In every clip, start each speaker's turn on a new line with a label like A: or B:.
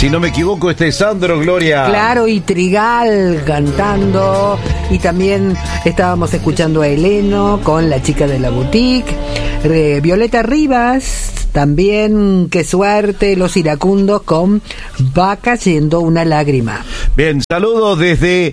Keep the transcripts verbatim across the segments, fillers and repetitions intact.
A: Si no me equivoco, este es Sandro, Gloria.
B: Claro, y Trigal cantando. Y también estábamos escuchando a Heleno con La Chica de la Boutique. Eh, Violeta Rivas, también, qué suerte, Los Iracundos con Va cayendo una lágrima.
A: Bien, saludos desde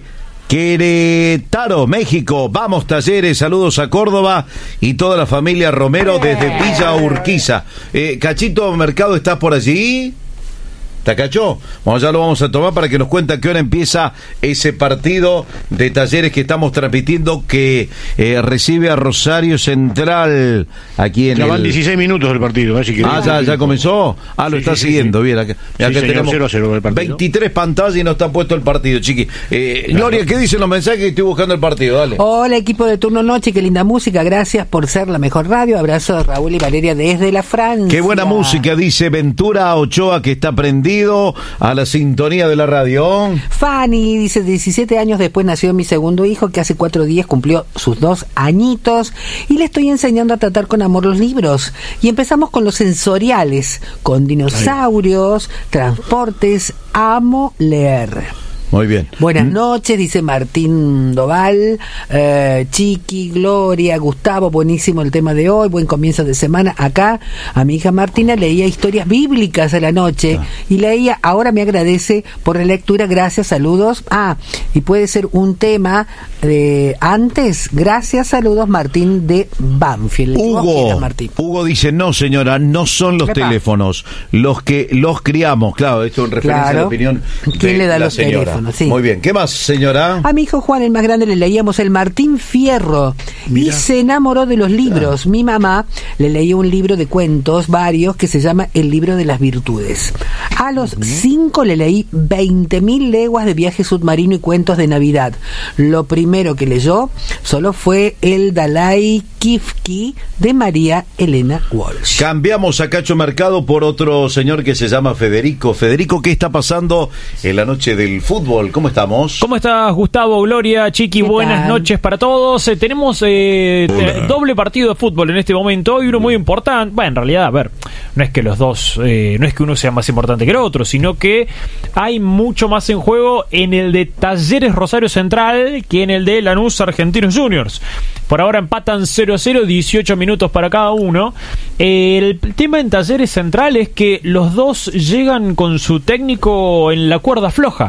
A: Querétaro, México. Vamos, Talleres, saludos a Córdoba y toda la familia Romero desde Villa Urquiza. Eh, Cachito Mercado, ¿estás por allí? ¿Te cachó? Bueno, ya lo vamos a tomar para que nos cuente a qué hora empieza ese partido de Talleres que estamos transmitiendo, que eh, recibe a Rosario Central aquí en
C: ya
A: el...
C: van dieciséis minutos del partido, ¿eh? Si
A: ah, ya, ya comenzó. Ah, lo
C: sí,
A: está
C: sí,
A: siguiendo.
C: sí.
A: Bien, acá,
C: sí,
A: acá
C: señor,
A: tenemos
C: cero a cero el partido.
A: veintitrés pantallas y no está puesto el partido, chiqui. Eh,
C: claro.
A: Gloria, ¿qué dicen los mensajes? Que estoy buscando el partido, dale.
B: Hola, equipo de Turno Noche, qué linda música, gracias por ser la mejor radio. Abrazo de Raúl y Valeria desde la Francia.
A: Qué buena música, dice Ventura Ochoa, que está prendido a la sintonía de la radio.
B: Fanny dice, diecisiete años después nació mi segundo hijo, que hace cuatro días cumplió sus dos añitos, y le estoy enseñando a tratar con amor los libros. Y empezamos con los sensoriales, con dinosaurios, transportes, amo leer.
A: Muy bien.
B: Buenas noches, dice Martín Doval, eh, Chiqui, Gloria, Gustavo, buenísimo el tema de hoy, buen comienzo de semana. Acá a mi hija Martina leía historias bíblicas a la noche ah. y leía, ahora me agradece por la lectura, gracias, saludos. Ah, y puede ser un tema de antes, gracias, saludos, Martín de Banfield.
A: Hugo,
B: Martín?
A: Hugo dice, no señora, no son los
B: Epa. teléfonos,
A: los que los criamos. Claro, esto en referencia
B: claro.
A: a la opinión de
B: ¿Quién le da
A: la
B: los
A: señora?
B: teléfonos? Sí.
A: Muy bien, ¿qué más, señora?
B: A mi hijo Juan, el más grande, le leíamos el Martín Fierro. Mirá. Y se enamoró de los libros. Mi mamá le leía un libro de cuentos, varios, que se llama El libro de las virtudes. A los uh-huh. cinco le leí veinte mil leguas de viaje submarino y cuentos de Navidad. Lo primero que leyó solo fue el Dalai Kifki de María Elena Walsh.
A: Cambiamos a Cacho Mercado por otro señor que se llama Federico. Federico, ¿qué está pasando en la noche del fútbol? ¿Cómo estamos?
D: ¿Cómo estás, Gustavo, Gloria, Chiqui? Buenas tal? noches para todos. Eh, tenemos eh, eh, doble partido de fútbol en este momento y uno muy importante. Bueno, en realidad, a ver, no es que los dos, eh, no es que uno sea más importante que el otro, sino que hay mucho más en juego en el de Talleres Rosario Central que en el de Lanús Argentinos Juniors. Por ahora empatan cero a cero, dieciocho minutos para cada uno. Eh, el tema en Talleres Central es que los dos llegan con su técnico en la cuerda floja.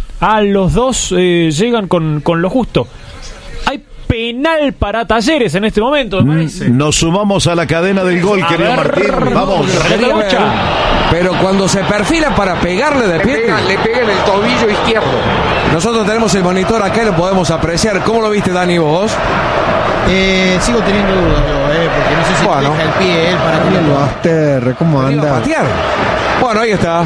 D: A los dos eh, llegan con, con lo justo. Hay penal para Talleres en este momento, me parece.
A: Nos sumamos a la cadena del gol, querido Martín. Vamos.
E: Pero, pero cuando se perfila para pegarle de pie,
F: le pega, le pega en el tobillo izquierdo.
E: Nosotros tenemos el monitor acá y lo podemos apreciar. ¿Cómo lo viste, Dani, vos?
G: Eh, sigo teniendo dudas yo, eh, porque no sé si
E: bueno.
G: deja el pie él para que lo
E: Aster, ¿cómo anda? Patear. Bueno, ahí está.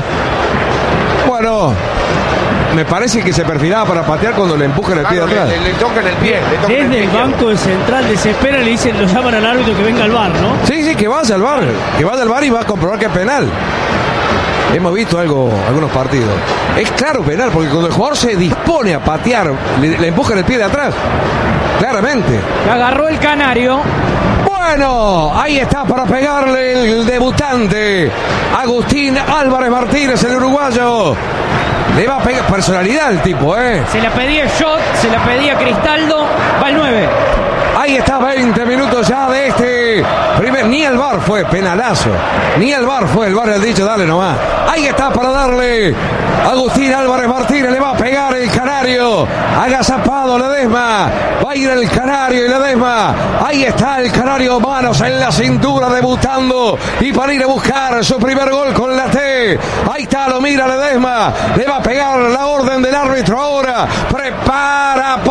E: Bueno, me parece que se perfilaba para patear cuando le empujan el pie de atrás.
F: Le, le, le tocan el pie. Le tocan
H: Desde
F: el, pie
H: el banco de Central desespera, le dicen, lo llaman al árbitro que venga al bar, ¿no?
E: Sí, sí, que vaya al bar. Que vaya al bar y va a comprobar que es penal. Hemos visto algo, algunos partidos. Es claro penal, porque cuando el jugador se dispone a patear, le, le empujan el pie de atrás. Claramente.
H: Le agarró el canario.
E: Bueno, ahí está para pegarle el debutante Agustín Álvarez Martínez, el uruguayo. Le va a pegar personalidad el tipo, ¿eh?
H: Se la pedía Shot, se la pedía Cristaldo, va el nueve.
E: Ahí está, veinte minutos ya de este primer. Ni el V A R fue, penalazo. Ni el V A R fue, el V A R ha dicho, dale nomás. Ahí está para darle. Agustín Álvarez Martínez le va a pegar el canario. Agazapado Ledesma. Va a ir el canario y Ledesma. Ahí está el canario, manos en la cintura, debutando. Y para ir a buscar su primer gol con la T. Ahí está, lo mira Ledesma. Le va a pegar la orden del árbitro ahora. Prepara.